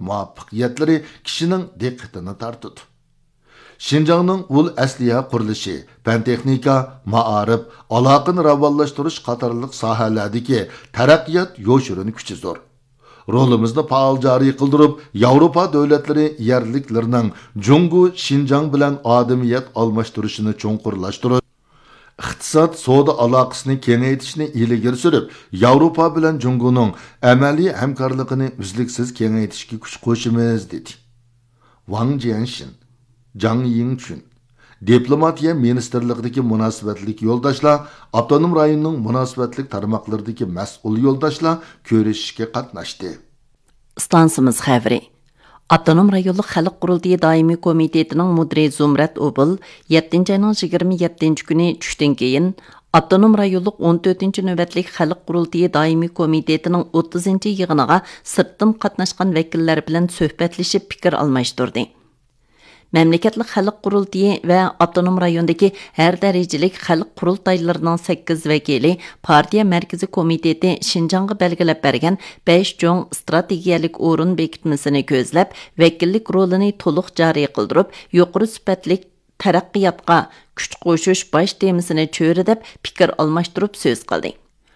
muvaffaqiyatlari kishining diqqatini tortadi. Şinjanның ul əsliyə qurilishi, fan-texnika, ma'arif, aloqani rivojlantirish qatorliq sohalardagi taraqqiyot yo'shirini kuchizdir. Rolimizni faol joriy qildirib, Yevropa davlatlari yerliklarining Jungu Şinjan bilan odamiyat almashtirishini cho'nqurlashtirib, iqtisod savdo aloqasini kengaytirishni ilgari surib, Yevropa bilan Junguning amaliy hamkorligini uzluksiz kengaytirishga kuch qo'shamiz dedi. Wang Jianshin, Zhang Yingchun, diplomatiya ministerligidagi munosabatlik yo'ldoshlar, avtonom rayonning munosabatlik tarmoqlaridagi mas'ul yo'ldoshlar ko'rishishga qatnashdi. Stansimiz xabari. Avtonom rayonlik xalq qurultiyi doimiy komitetining mudiri Zumrat Obul 7-oyning 27-kuni tushdan keyin Avtonom rayonlik 14-navbatlik xalq qurultiyi doimiy komitetining 30-yig'iniga sirtdan qatnashgan vakillar bilan suhbatlashib fikr almashtirdi. Memleketlik xalq qurultiyi va avtonom rayondagi har darajalik xalq qurultaylarining 8 vakili partiya markaziy komiteti Şinjanga belgilab bergan 5 cho'ng strategiyalik o'rin bekitmasini ko'zlab, vakillik rolini to'liq joriy qildirib, yuqori sifatlik taraqqiyotga kuch qo'shish bosh temasini cho'ridib, fikr almashtirib so'z qildi.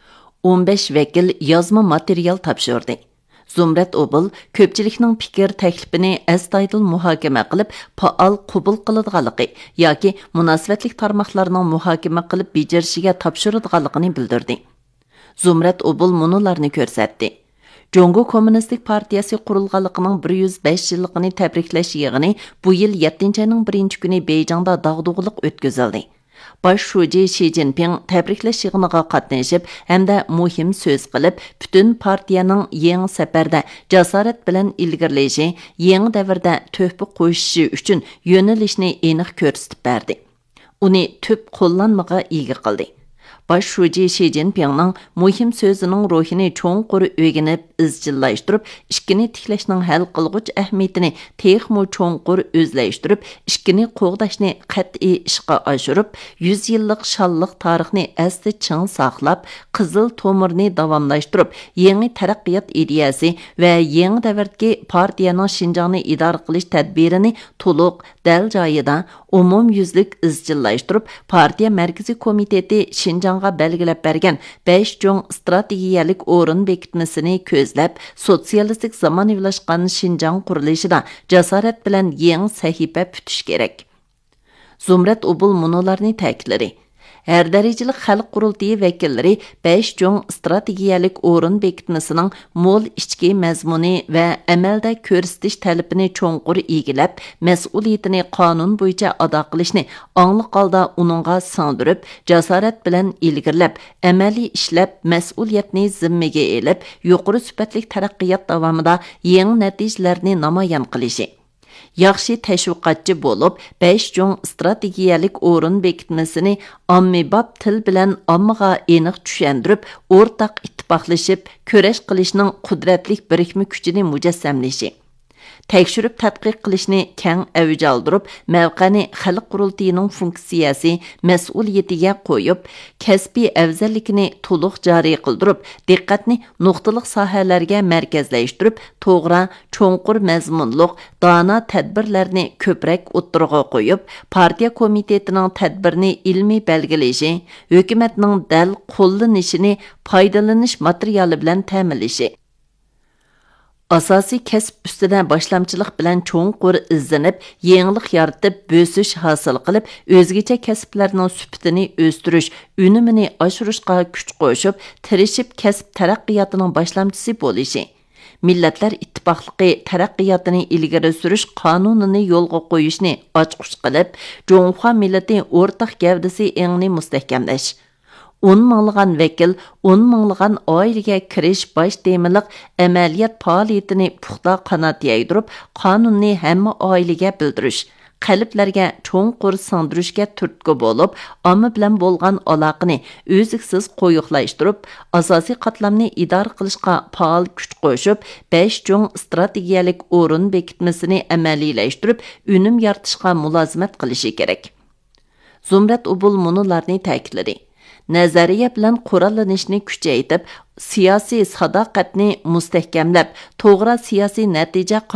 15 vakil yozma material topshirdi. Zumrat Obul ko'pchilikning fikr taklifini astoydil muhokama qilib, faol qabul qiladiganligi yoki munosabatlik tarmoqlarning muhokama qilib bejirishiga topshiradiganligini bildirdi. Zumrat Obul munolarni ko'rsatdi. Jungo Kommunistik partiyasi qurilganligining 105 yilligini tabriklash yig'ini bu yil 7-oyning 1-kuni Beyjingda dag'dug'liq o'tkazildi. Baş şuji Xi Jinping tabriklash yig'iniga qatnashib hamda muhim so'z qilib, butun partiyaning yangi safarda jasorat bilan ilgirlashi, yangi davrda to'hfa qo'shishi uchun yo'nalishni aniq ko'rsatib berdi. Uni tüp qo'llanmaga ega qildi. Baş şuji Xi Jinpingning muhim so'zining ruhini cho'nqur o'rganib, izchillashtirib, ishkini tiklashning hal qilg'uch ahamiyatini texmo cho'nqur o'zlashtirib, ishkini qo'g'dashni qat'iy ishga oshirib, 100 yillik shalliq tarixni asli ching saqlab, qizil tomirni davomlashtirib, yangi taraqqiyot ideyasi va yangi davrdagi partiyaning Şinjanni idora qilish tadbirini to'liq dal joyida umumyuzlik izchillashtirib, partiya markaziy komiteti Şinjanga belgilab bergan 5 cho'ng strategiyalik o'rin bekitmasini ko'zlab, sotsialistik zamonaviylashgan Şinjan qurilishida jasorat bilan yangi sahifa putish kerak. Zumrat Obul munolarni ta'kidladi. Her darajalik xalq qurultiyi vakillari 5 cho'ng strategiyalik o'rin bekitmasining mo'l ichki mazmuni va amalda ko'rsatish talabini cho'nqur egilab, mas'uliyatini qonun bo'yicha ado qilishni ongli holda uningga singdirib, jasorat bilan ilgirlab, amaliy ishlab, mas'uliyatni zimmaga elib, yuqori sifatli taraqqiyot davomida yangi natijalarni namoyon qilishi. Yaxshi tashviqotchi bo'lib, 5 cho'ng strategiyalik o'rin bekitmasini ommabop til bilan ommaga aniq tushuntirib, o'rtaq ittifoqlashib, kurash qilishning qudratli birikma kuchini mujassamlashi. Tekshirib tadqiq qilishni keng avj oldirib, mavqani xalq qurultiyining funksiyasi, mas'uliyatiga qo'yib, kasbiy afzallikni to'liq joriy qildirib, diqqatni nuqtaliq sohalarga markazlashtirib, to'g'ri, cho'nqur mazmunliq, dono tadbirlarni ko'proq o'ttirg'a qo'yib, partiya komitetining tadbirni ilmiy belgilashi, hukumatning dal qo'llanishini foydalanish materiali bilan ta'minlashi. Asosiy kasb ustida boshlamchilik bilan cho'nqur izlanib, yangilik yaratib, bo'sish hosil qilib, o'zgacha kasblarning sifatini o'stirish, unumini oshirishga kuch qo'shib, tirishib kasb taraqqiyotining boshlamchisi bo'lishi. Millatlar ittifoqligi taraqqiyotini ilgari surish qonunini yo'lga qo'yishni ochqich qilib, Jonghua millati o'rtaq gavdasi engni mustahkamlash. 10 minglagan vakil, 10 minglagan oilaga kirish bosh temiliq amaliyat faoliyatini puxta qanot yaydirib, qonunni hamma oilaga bildirish, qalblarga cho'nqur singdirishga turtki bo'lib, omma bilan bo'lgan aloqani o'ziksiz qo'yiqlashtirib, asosiy qatlamni idora qilishga faol kuch qo'shib, 5 cho'ng strategiyalik o'rin bekitmasini amaliylashtirib, unum yaratishga mulozimat qilishi kerak. Zumrat Obul munolarni ta'kidladi. Nazariya bilan qurollanishni kuchaytirib, siyosiy sadoqatni mustahkamlab, to'g'ri siyosiy natija